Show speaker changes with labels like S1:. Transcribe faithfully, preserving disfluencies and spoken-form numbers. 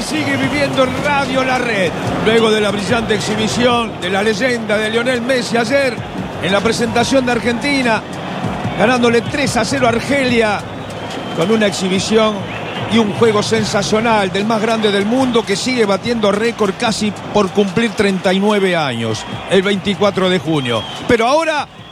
S1: se sigue viviendo en Radio La Red. Luego de la brillante exhibición de la leyenda de Lionel Messi ayer en la presentación de Argentina, ganándole tres a cero a Argelia, con una exhibición y un juego sensacional del más grande del mundo, que sigue batiendo récord casi por cumplir treinta y nueve años, el veinticuatro de junio. Pero ahora